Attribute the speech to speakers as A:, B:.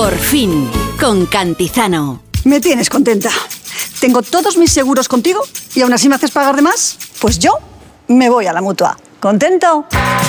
A: Por fin, con Cantizano.
B: Me tienes contenta. Tengo todos mis seguros contigo y aún así me haces pagar de más. Pues yo me voy a la Mutua. ¿Contento?